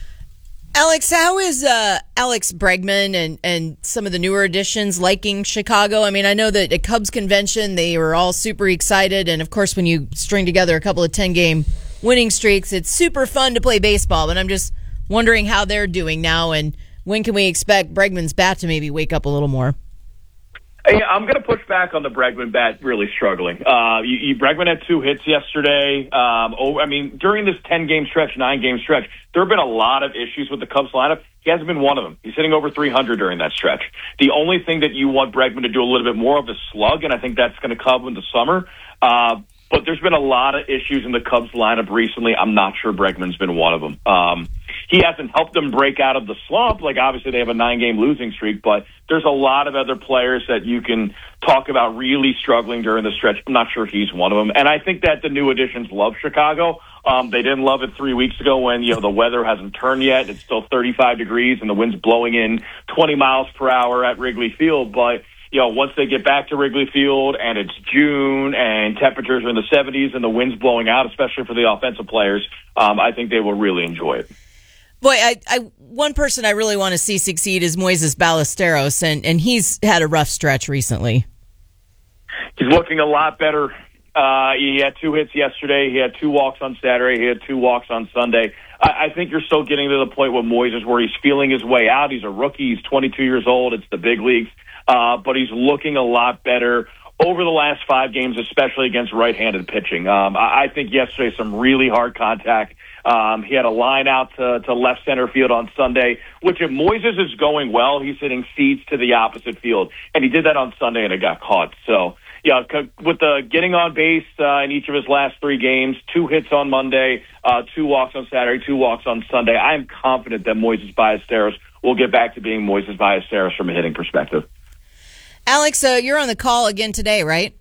Alex, how is uh, Alex Bregman and, and some of the newer additions liking Chicago? I mean, I know that at Cubs convention, they were all super excited. And, of course, when you string together a couple of ten-game winning streaks, it's super fun to play baseball. But I'm just wondering how they're doing now and when can we expect Bregman's bat to maybe wake up a little more? Hey, I'm going to push back on the Bregman bat really struggling. Uh, you, you, Bregman had two hits yesterday. Um, oh, I mean, during this ten-game stretch, nine-game stretch, there have been a lot of issues with the Cubs lineup. He hasn't been one of them. He's hitting over three hundred during that stretch. The only thing that you want Bregman to do a little bit more of is slug, and I think that's going to come in the summer. Uh, but there's been a lot of issues in the Cubs lineup recently. I'm not sure Bregman's been one of them. Um, he hasn't helped them break out of the slump. Like, obviously, they have a nine-game losing streak, but there's a lot of other players that you can talk about really struggling during the stretch. I'm not sure he's one of them. And I think that the new additions love Chicago. Um, they didn't love it three weeks ago when, you know, the weather hasn't turned yet. It's still thirty-five degrees and the wind's blowing in twenty miles per hour at Wrigley Field. But, you know, once they get back to Wrigley Field and it's June and temperatures are in the seventies and the wind's blowing out, especially for the offensive players, um, I think they will really enjoy it. Boy, I, I one person I really want to see succeed is Moises Ballesteros, and, and he's had a rough stretch recently. He's looking a lot better. Uh, he had two hits yesterday. He had two walks on Saturday. He had two walks on Sunday. I, I think you're still getting to the point with Moises where he's feeling his way out. He's a rookie. He's twenty-two years old. It's the big leagues. Uh, but he's looking a lot better over the last five games, especially against right-handed pitching. Um, I, I think yesterday some really hard contact. Um, he had a line out to, to left center field on Sunday, which if Moises is going well, he's hitting seeds to the opposite field. And he did that on Sunday and it got caught. So, yeah, with the getting on base uh, in each of his last three games, two hits on Monday, uh, two walks on Saturday, two walks on Sunday, I am confident that Moises Ballesteros will get back to being Moises Ballesteros from a hitting perspective. Alex, uh, you're on the call again today, right?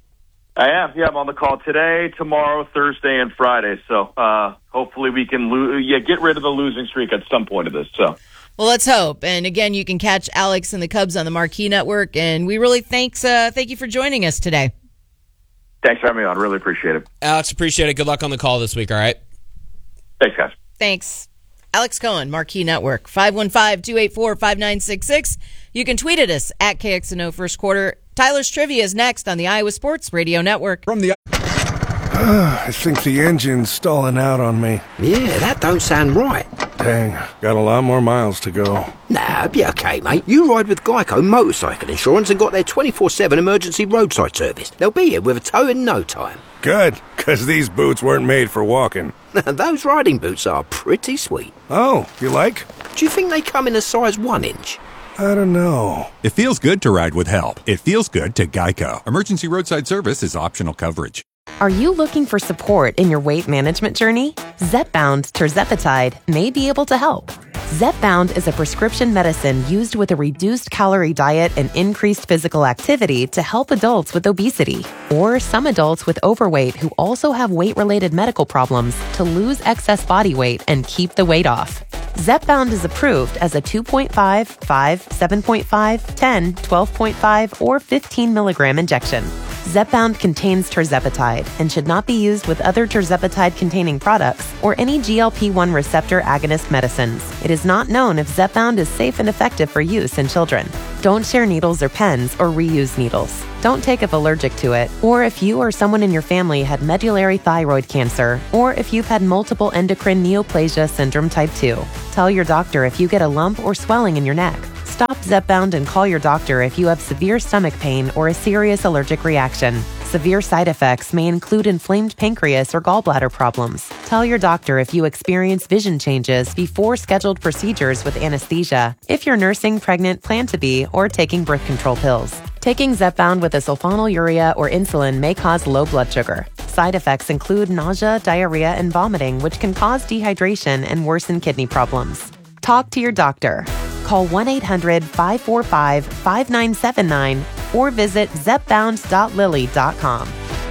I am. Yeah, I'm on the call today, tomorrow, Thursday, and Friday. So uh, hopefully we can lo- yeah, get rid of the losing streak at some point of this. So, well, let's hope. And again, you can catch Alex and the Cubs on the Marquee Network. And we really thanks uh, thank you for joining us today. Thanks for having me on. Really appreciate it. Alex, appreciate it. Good luck on the call this week, all right? Thanks, guys. Thanks. Alex Cohen, Marquee Network, five one five, two eight four, five nine six six. You can tweet at us at K X N O First Quarter. Tyler's Trivia is next on the Iowa Sports Radio Network. From the I think the engine's stalling out on me. Yeah, that don't sound right. Dang, got a lot more miles to go. Nah, be okay, mate. You ride with Geico Motorcycle Insurance and got their twenty-four seven emergency roadside service. They'll be here with a tow in no time. Good, because these boots weren't made for walking. Those riding boots are pretty sweet. Oh, you like? Do you think they come in a size one inch? I don't know. It feels good to ride with help. It feels good to Geico. Emergency roadside service is optional coverage. Are you looking for support in your weight management journey? Zepbound Tirzepatide may be able to help. Zepbound is a prescription medicine used with a reduced calorie diet and increased physical activity to help adults with obesity, or some adults with overweight who also have weight-related medical problems to lose excess body weight and keep the weight off. Zepbound is approved as a two point five, five, seven point five, ten, twelve point five, or fifteen milligram injection. Zepbound contains tirzepatide and should not be used with other tirzepatide-containing products or any G L P one receptor agonist medicines. It is not known if Zepbound is safe and effective for use in children. Don't share needles or pens or reuse needles. Don't take if allergic to it, or if you or someone in your family had medullary thyroid cancer, or if you've had multiple endocrine neoplasia syndrome type two. Tell your doctor if you get a lump or swelling in your neck. Stop Zepbound and call your doctor if you have severe stomach pain or a serious allergic reaction. Severe side effects may include inflamed pancreas or gallbladder problems. Tell your doctor if you experience vision changes before scheduled procedures with anesthesia, if you're nursing, pregnant, plan to be, or taking birth control pills. Taking Zepbound with a sulfonylurea or insulin may cause low blood sugar. Side effects include nausea, diarrhea, and vomiting, which can cause dehydration and worsen kidney problems. Talk to your doctor. Call one eight hundred, five four five, five nine seven nine or visit zepbound dot lilly dot com.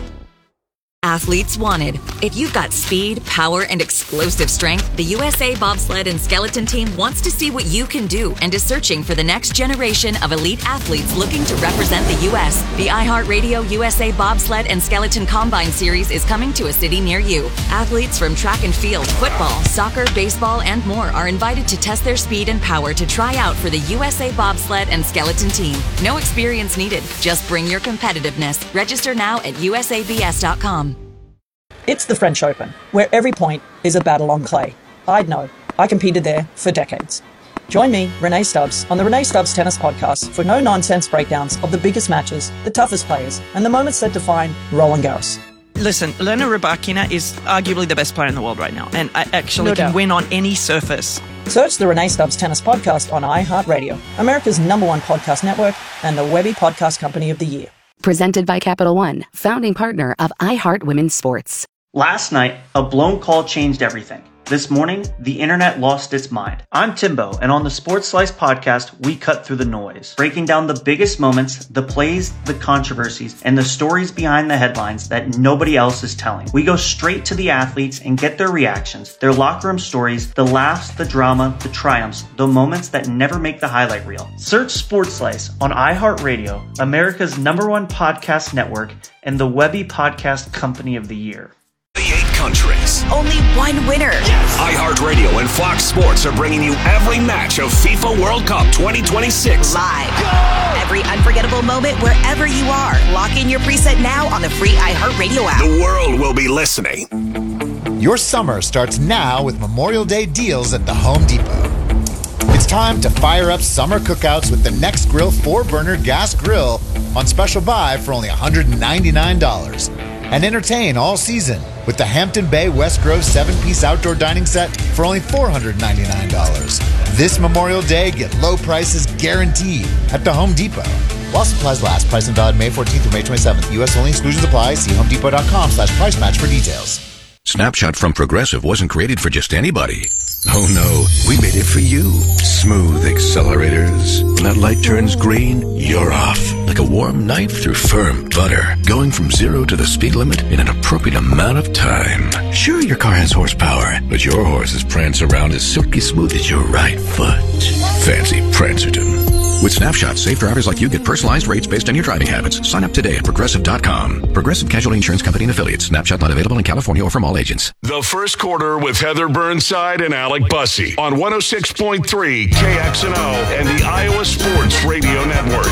Athletes wanted. If you've got speed, power, and explosive strength, the U S A Bobsled and Skeleton Team wants to see what you can do and is searching for the next generation of elite athletes looking to represent the U S The iHeartRadio U S A Bobsled and Skeleton Combine Series is coming to a city near you. Athletes from track and field, football, soccer, baseball, and more are invited to test their speed and power to try out for the U S A Bobsled and Skeleton Team. No experience needed. Just bring your competitiveness. Register now at U S A B S dot com. It's the French Open, where every point is a battle on clay. I'd know. I competed there for decades. Join me, Renee Stubbs, on the Renee Stubbs Tennis Podcast for no-nonsense breakdowns of the biggest matches, the toughest players, and the moments that define Roland Garros. Listen, Elena Rybakina is arguably the best player in the world right now, and I actually No can doubt. win on any surface. Search the Renee Stubbs Tennis Podcast on iHeartRadio, America's number one podcast network and the Webby Podcast Company of the Year. Presented by Capital One, founding partner of iHeart Women's Sports. Last night, a blown call changed everything. This morning, the internet lost its mind. I'm Timbo, and on the Sports Slice podcast, we cut through the noise, breaking down the biggest moments, the plays, the controversies, and the stories behind the headlines that nobody else is telling. We go straight to the athletes and get their reactions, their locker room stories, the laughs, the drama, the triumphs, the moments that never make the highlight reel. Search Sports Slice on iHeartRadio, America's number one podcast network, and the Webby Podcast Company of the Year. Countries. Only one winner. iHeartRadio and Fox Sports are bringing you every match of FIFA World Cup twenty twenty-six. Live. Every unforgettable moment wherever you are. Lock in your preset now on the free iHeartRadio app. The world will be listening. Your summer starts now with Memorial Day deals at the Home Depot. It's time to fire up summer cookouts with the Nextgrill four-burner gas grill on special buy for only one hundred ninety-nine dollars. And entertain all season with the Hampton Bay West Grove seven-piece outdoor dining set for only four hundred ninety-nine dollars. This Memorial Day, get low prices guaranteed at the Home Depot. While supplies last, price and valid May fourteenth through May twenty-seventh. U S only, exclusions apply. See homedepot.com slash price match for details. Snapshot from Progressive wasn't created for just anybody. Oh no, we made it for you. Smooth accelerators. When that light turns green, you're off. Like a warm knife through firm butter. Going from zero to the speed limit in an appropriate amount of time. Sure, your car has horsepower, but your horses prance around as silky smooth as your right foot. Fancy Prancerton. With Snapshot, safe drivers like you get personalized rates based on your driving habits. Sign up today at Progressive dot com. Progressive Casualty Insurance Company and Affiliates. Snapshot not available in California or from all agents. The first quarter with Heather Burnside and Alec Bussey on one oh six point three K X N O and the Iowa Sports Radio Network.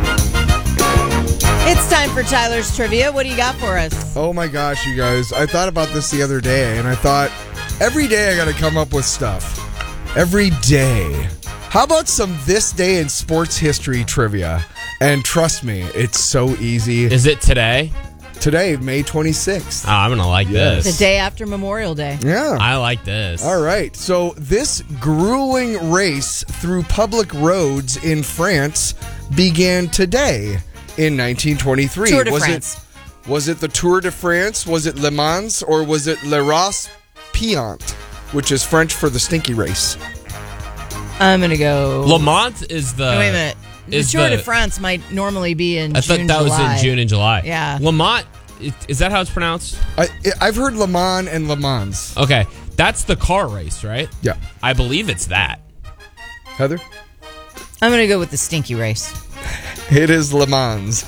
It's time for Tyler's Trivia. What do you got for us? Oh my gosh, you guys. I thought about this the other day, and I thought, every day I got to come up with stuff. Every day. How about some This Day in Sports History trivia? And trust me, it's so easy. Is it today? Today, May twenty-sixth. Oh, I'm going to like Yes. this. The day after Memorial Day. Yeah. I like this. All right. So this grueling race through public roads in France began today in nineteen twenty-three. Tour de was France. It, was it the Tour de France? Was it Le Mans? Or was it Le Ras Piant, which is French for the stinky race? I'm going to go. Lamont is the. No, wait a minute. The is Tour the, de France might normally be in I June, thought that July. was in June and July. Yeah. Lamont, is that how it's pronounced? I, I've heard Le Mans and Le Mans. Okay. That's the car race, right? Yeah. I believe it's that. Heather? I'm going to go with the stinky race. It is Le Mans.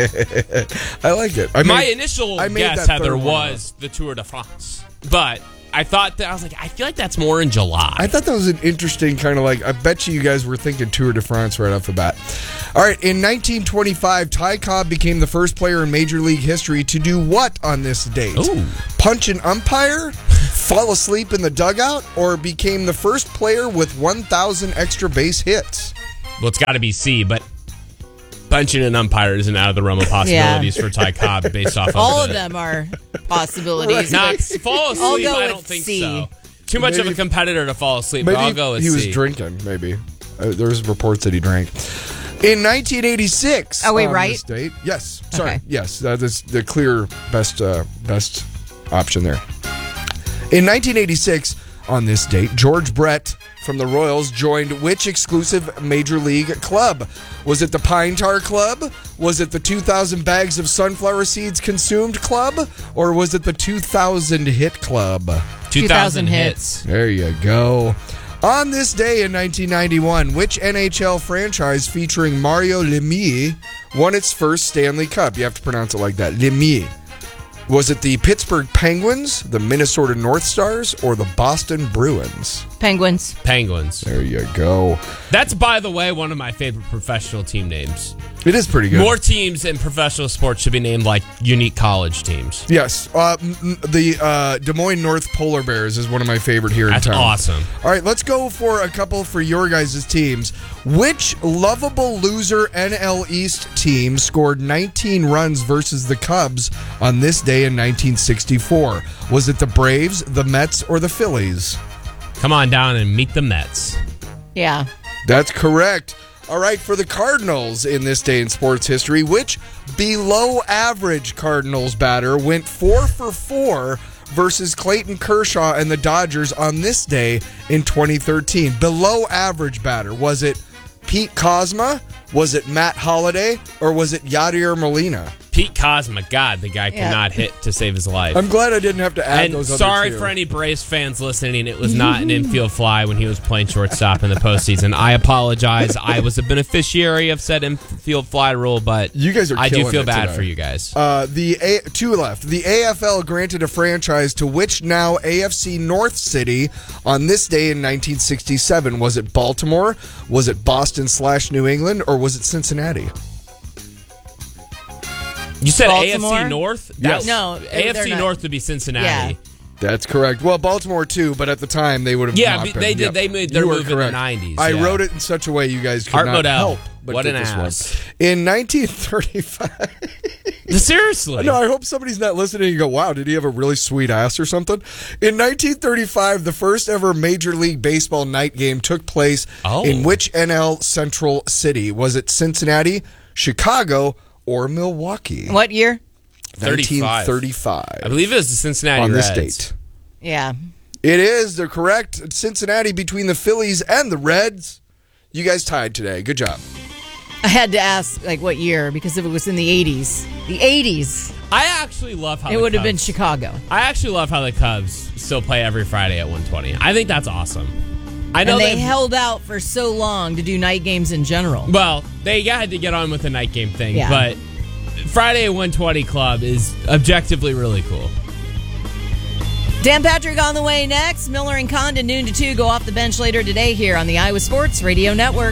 I like it. I My made, initial I made guess, that Heather, third one was the Tour de France. But I thought that, I was like, I feel like that's more in July. I thought that was an interesting kind of like, I bet you you guys were thinking Tour de France right off the bat. All right, in nineteen twenty-five, Ty Cobb became the first player in Major League history to do what on this date? Ooh. Punch an umpire, fall asleep in the dugout, or became the first player with one thousand extra base hits? Well, it's got to be C, but punching an umpire isn't out of the realm of possibilities Yeah. for Ty Cobb based off of All the, of them are possibilities. Not fall asleep, I'll go I with don't think C. so. Too much Maybe- of a competitor to fall asleep, Maybe but I'll go with he C. was drinking, maybe. Uh, there's reports that he drank. In nineteen eighty-six. Oh, wait, on right? this date, yes. Sorry. Okay. Yes, that is the clear best uh, best option there. In nineteen eighty-six, on this date, George Brett from the Royals joined which exclusive Major League club? Was it the Pine Tar Club? Was it the two thousand bags of sunflower seeds consumed club? Or was it the two thousand hit club? two thousand hits. There you go. On this day in nineteen ninety-one, which N H L franchise featuring Mario Lemieux won its first Stanley Cup? You have to pronounce it like that. Lemieux. Was it the Pittsburgh Penguins, the Minnesota North Stars, or the Boston Bruins? Penguins. Penguins. There you go. That's, by the way, one of my favorite professional team names. It is pretty good. More teams in professional sports should be named like unique college teams. Yes. Uh, m- the uh, Des Moines North Polar Bears is one of my favorite here That's in town. awesome. All right, let's go for a couple for your guys' teams. Which lovable loser N L East team scored nineteen runs versus the Cubs on this day in nineteen sixty-four? Was it the Braves, the Mets, or the Phillies? Come on down and meet the Mets. Yeah. That's correct. All right, for the Cardinals in this day in sports history, which below average Cardinals batter went four for four versus Clayton Kershaw and the Dodgers on this day in twenty thirteen? Below average batter. Was it Pete Kozma? Was it Matt Holliday? Or was it Yadier Molina? Pete Kozma, God, the guy Yeah. cannot hit to save his life. I'm glad I didn't have to add and those other sorry two. for any Braves fans listening. It was not an infield fly when he was playing shortstop in the postseason. I apologize. I was a beneficiary of said infield fly rule, but You guys are I do killing feel it bad today. for you guys. Uh, the A- two left. The A F L granted a franchise to which now A F C North city on this day in nineteen sixty-seven? Was it Baltimore? Was it Boston slash New England? Or was it Cincinnati? You said Baltimore? A F C North? Yes. No, A F C they're not. North would be Cincinnati. Yeah. That's correct. Well, Baltimore too, but at the time they would have. Yeah, not but been. they did- Yep. they made their You were move in the correct. nineties, I yeah. wrote it in such a way you guys could Art not Modell. help. But What get an this ass. one. In nineteen thirty-five. Seriously. No, I hope somebody's not listening and go, wow, did he have a really sweet ass or something? In nineteen thirty-five, the first ever Major League Baseball night game took place Oh. in which N L Central city? Was it Cincinnati, Chicago, or Milwaukee? What year? nineteen thirty-five. thirty-five. I believe it was the Cincinnati on this Reds. date. Yeah. It is. They're correct. Cincinnati between the Phillies and the Reds. You guys tied today. Good job. I had to ask, like, what year, because if it was in the eighties. The eighties. I actually love how It the would have been Cubs- Chicago. I actually love how the Cubs still play every Friday at one twenty. I think that's awesome. I know and they they've- held out for so long to do night games in general. Well, they had to get on with the night game thing, Yeah. but Friday at one twenty Club is objectively really cool. Dan Patrick on the way next. Miller and Condon, noon to two, go off the bench later today here on the Iowa Sports Radio Network.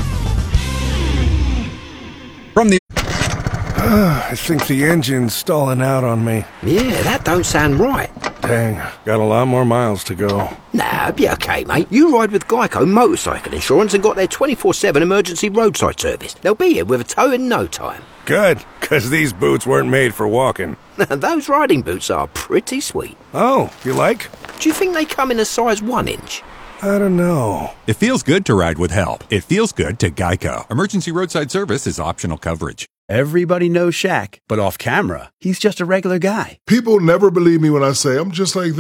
From the. I think the engine's stalling out on me. Yeah, that don't sound right. Dang, got a lot more miles to go. Nah, be okay, mate. You ride with Geico Motorcycle Insurance and got their twenty-four seven emergency roadside service. They'll be here with a tow in no time. Good, because these boots weren't made for walking. Those riding boots are pretty sweet. Oh, you like? Do you think they come in a size one inch? I don't know. It feels good to ride with help. It feels good to Geico. Emergency roadside service is optional coverage. Everybody knows Shaq, but off camera, he's just a regular guy. People never believe me when I say I'm just like them.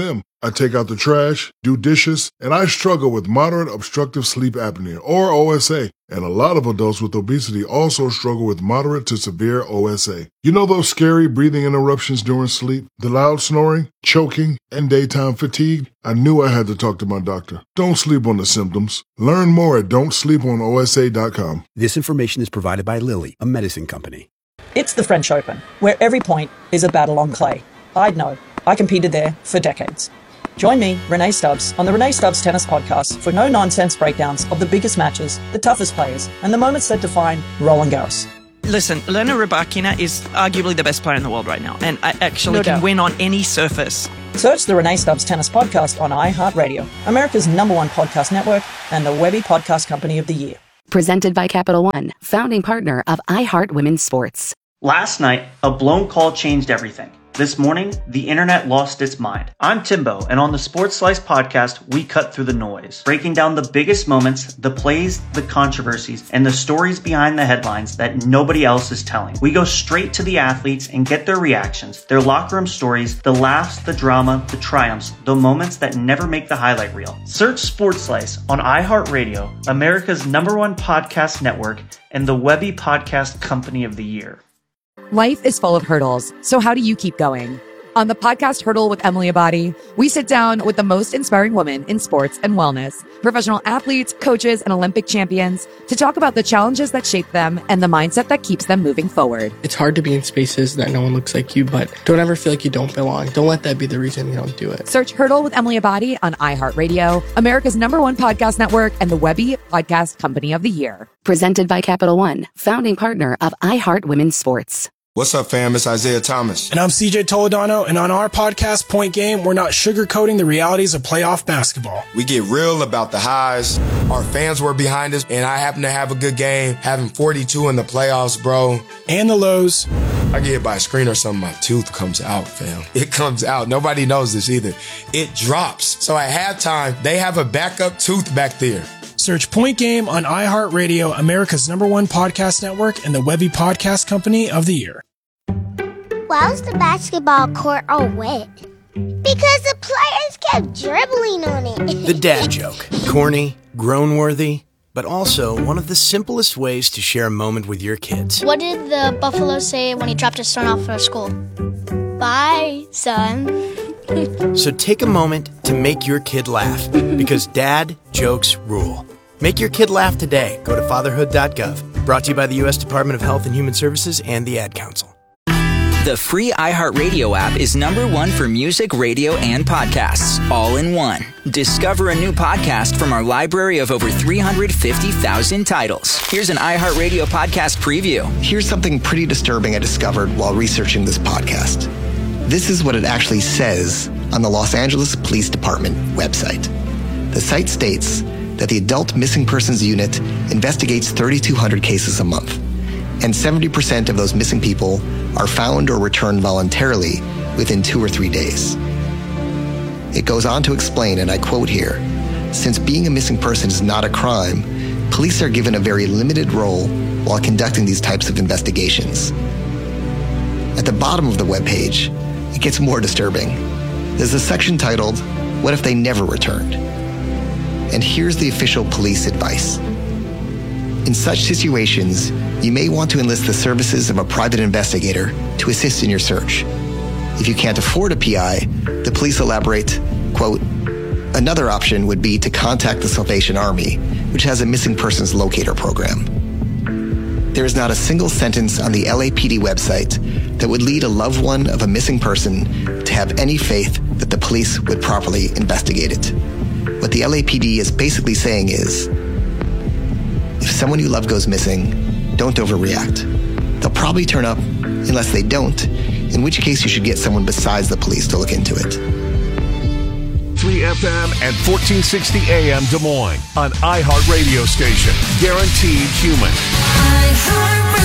I take out the trash, do dishes, and I struggle with moderate obstructive sleep apnea, or O S A. And a lot of adults with obesity also struggle with moderate to severe O S A. You know those scary breathing interruptions during sleep, the loud snoring, choking, and daytime fatigue? I knew I had to talk to my doctor. Don't sleep on the symptoms. Learn more at don't sleep on O S A dot com. This information is provided by Lilly, a medicine company. It's the French Open, where every point is a battle on clay. I'd know. I competed there for decades. Join me, Renee Stubbs, on the Renee Stubbs Tennis Podcast for no-nonsense breakdowns of the biggest matches, the toughest players, and the moments that define Roland Garros. Listen, Elena Rybakina is arguably the best player in the world right now, and I actually No can doubt. win on any surface. Search the Renee Stubbs Tennis Podcast on iHeartRadio, America's number one podcast network, and the Webby Podcast Company of the Year. Presented by Capital One, founding partner of iHeart Women's Sports. Last night, a blown call changed everything. This morning, the internet lost its mind. I'm Timbo, and on the Sports Slice podcast, we cut through the noise, breaking down the biggest moments, the plays, the controversies, and the stories behind the headlines that nobody else is telling. We go straight to the athletes and get their reactions, their locker room stories, the laughs, the drama, the triumphs, the moments that never make the highlight reel. Search Sports Slice on iHeartRadio, America's number one podcast network, and the Webby Podcast Company of the Year. Life is full of hurdles, so how do you keep going? On the podcast Hurdle with Emily Abadi, we sit down with the most inspiring women in sports and wellness, professional athletes, coaches, and Olympic champions to talk about the challenges that shape them and the mindset that keeps them moving forward. It's hard to be in spaces that no one looks like you, but don't ever feel like you don't belong. Don't let that be the reason you don't do it. Search Hurdle with Emily Abadi on iHeartRadio, America's number one podcast network, and the Webby Podcast Company of the Year. Presented by Capital One, founding partner of iHeart Women's Sports. What's up, fam? It's Isaiah Thomas. And I'm C J Toledano, and on our podcast, Point Game, we're not sugarcoating the realities of playoff basketball. We get real about the highs. Our fans were behind us, and I happen to have a good game, having forty-two in the playoffs, bro. And the lows. I get hit by a screen or something, my tooth comes out, fam. It comes out. Nobody knows this either. It drops. So at halftime, they have a backup tooth back there. Search Point Game on iHeartRadio, America's number one podcast network, and the Webby Podcast Company of the Year. Why was the basketball court all wet? Because the players kept dribbling on it. The dad joke. Corny, groan-worthy, but also one of the simplest ways to share a moment with your kids. What did the buffalo say when he dropped his son off for school? Bye, son. So take a moment to make your kid laugh, because dad jokes rule. Make your kid laugh today. Go to fatherhood dot gov. Brought to you by the U S Department of Health and Human Services and the Ad Council. The free iHeartRadio app is number one for music, radio, and podcasts, all in one. Discover a new podcast from our library of over three hundred fifty thousand titles. Here's an iHeartRadio podcast preview. Here's something pretty disturbing I discovered while researching this podcast. This is what it actually says on the Los Angeles Police Department website. The site states that the Adult Missing Persons Unit investigates thirty-two hundred cases a month, and seventy percent of those missing people are found or returned voluntarily within two or three days. It goes on to explain, and I quote here, since being a missing person is not a crime, police are given a very limited role while conducting these types of investigations. At the bottom of the webpage, it gets more disturbing. There's a section titled, What If They Never Returned? And here's the official police advice. In such situations, you may want to enlist the services of a private investigator to assist in your search. If you can't afford a P I, the police elaborate, quote, another option would be to contact the Salvation Army, which has a missing persons locator program. There is not a single sentence on the L A P D website that would lead a loved one of a missing person to have any faith that the police would properly investigate it. What the L A P D is basically saying is, if someone you love goes missing, don't overreact. They'll probably turn up unless they don't, in which case you should get someone besides the police to look into it. three F M and fourteen sixty A M Des Moines, an iHeart radio station. Guaranteed human. iHeart